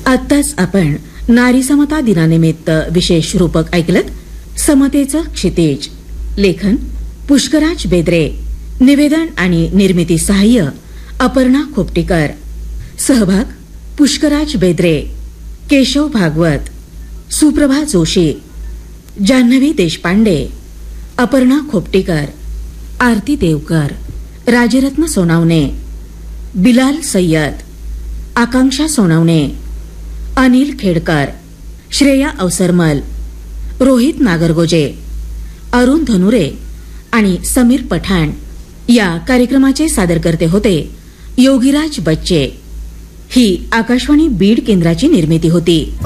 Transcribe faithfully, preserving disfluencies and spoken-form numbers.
आत्ताच आपण नारी समता दिनानिमित्त विशेष रूपक ऐकलत. समतेचं क्षितिज. लेखन पुष्कराज बेद्रे. निवेदन आणि निर्मिती सहाय्य अपर्णा खोपटीकर. सहभाग पुष्कराज बेद्रे, केशव भागवत, सुप्रभा जोशी, जान्हवी देशपांडे, अपर्णा खोपटीकर, आरती देवकर, राजरत्न सोनावणे, बिलाल सय्यद, आकांक्षा सोनावणे, अनिल खेडकर, श्रेया अवसरमल, रोहित नागरगोजे, अरुण धनुरे आणि समीर पठाण. या कार्यक्रमाचे सादरकर्ते होते योगीराज बच्चे. ही आकाशवाणी बीड केंद्राची निर्मिती होती.